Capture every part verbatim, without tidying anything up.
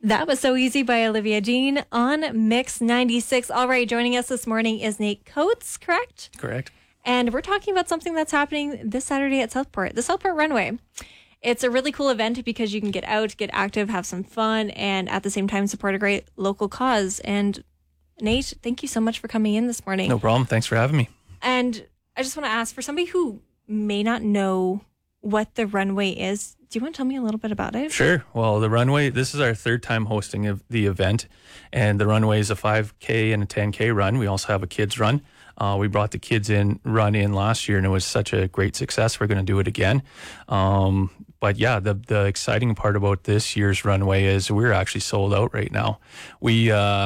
That was So Easy by Olivia Dean on Mix ninety-six. All right, joining us this morning is Nate Coates, correct? Correct. And we're talking about something that's happening this Saturday at Southport, the Southport Runway. It's a really cool event because you can get out, get active, have some fun, and at the same time support a great local cause. And Nate, thank you so much for coming in this morning. No problem. Thanks for having me. And I just want to ask, for somebody who may not know what the runway is, do you want to tell me a little bit about it? Sure. Well, the runway, this is our third time hosting of the event, and the runway is a five K and a ten K run. We also have a kids run. Uh, we brought the kids in run in last year, and it was such a great success. We're going to do it again. Um, but yeah, the the exciting part about this year's runway is we're actually sold out right now. We uh,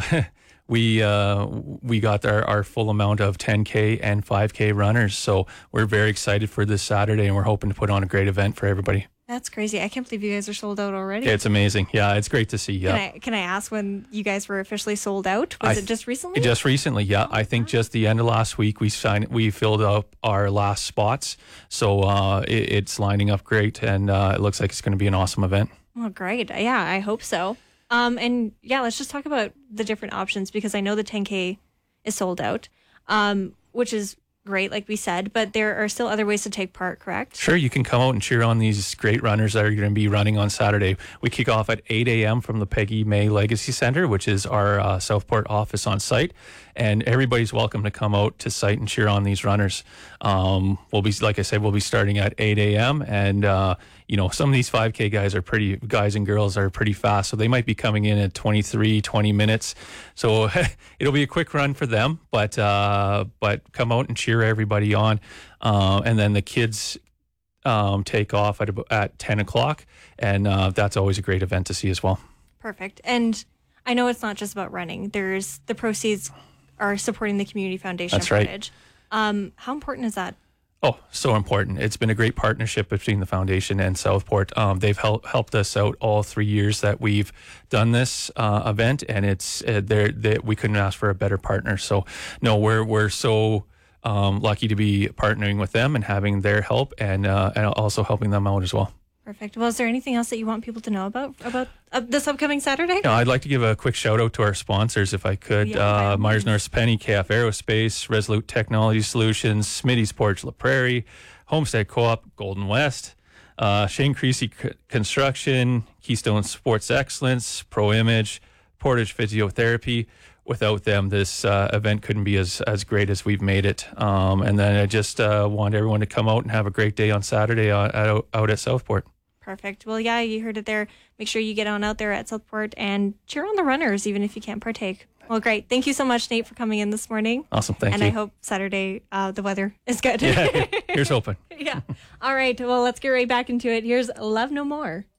we uh, we got our, our full amount of ten K and five K runners, so we're very excited for this Saturday, and we're hoping to put on a great event for everybody. That's crazy. I can't believe you guys are sold out already. It's amazing. Yeah, it's great to see. Yeah. Can I, can I ask when you guys were officially sold out? Was I, it just recently? Just recently, yeah. I think just the end of last week we signed, we filled up our last spots. So uh, it, it's lining up great, and uh, it looks like it's going to be an awesome event. Oh, great. Yeah, I hope so. Um, and yeah, let's just talk about the different options, because I know the ten K is sold out, um, which is great, like we said, but there are still other ways to take part, correct? Sure, you can come out and cheer on these great runners that are going to be running on Saturday. We kick off at eight a.m. from the Peggy May Legacy Center, which is our uh, Southport office on site, and everybody's welcome to come out to site and cheer on these runners. Um, we'll be, like I said, we'll be starting at eight a.m. and uh, you know, some of these five K guys are pretty, guys and girls are pretty fast, so they might be coming in at twenty-three, twenty minutes. So it'll be a quick run for them, but uh, but come out and cheer everybody on. Uh, and then the kids um, take off at at ten o'clock, and uh, that's always a great event to see as well. Perfect. And I know it's not just about running. There's the proceeds are supporting the Community Foundation. That's right. Footage. Um, how important is that? Oh, so important. It's been a great partnership between the foundation and Southport. Um, they've helped helped us out all three years that we've done this uh, event, and it's uh, they're, they, we couldn't ask for a better partner. So, no, we're we're so um, lucky to be partnering with them and having their help, and uh, and also helping them out as well. Perfect. Well, is there anything else that you want people to know about about uh, this upcoming Saturday? No, I'd like to give a quick shout out to our sponsors, if I could. Yeah, uh, Myers North Penny, K F Aerospace, Resolute Technology Solutions, Smitty's Porch La Prairie, Homestead Co-op, Golden West, uh, Shane Creasy C- Construction, Keystone Sports Excellence, Pro Image, Portage Physiotherapy. Without them, this uh, event couldn't be as, as great as we've made it. Um, and then I just uh, want everyone to come out and have a great day on Saturday uh, out, out at Southport. Perfect. Well, yeah, you heard it there. Make sure you get on out there at Southport and cheer on the runners, even if you can't partake. Well, great. Thank you so much, Nate, for coming in this morning. Awesome. Thank and you. And I hope Saturday uh, the weather is good. Yeah, here's hoping. Yeah. All right. Well, let's get right back into it. Here's Love No More.